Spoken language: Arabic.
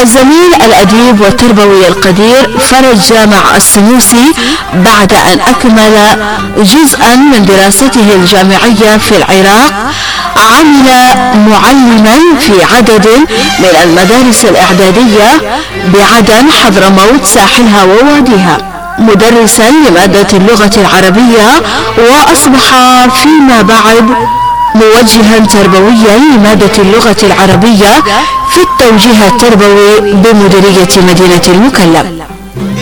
الزميل الأديب والتربوي القدير فرج جامع السنوسي بعد أن أكمل جزءا من دراسته الجامعية في العراق عمل معلما في عدد من المدارس الإعدادية بعدن، حضرموت، ساحلها وواديها، مدرسا لمادة اللغة العربية، وأصبح فيما بعد موجها تربويا لمادة اللغة العربية في التوجيه التربوي بمديرية مدينة المكلا.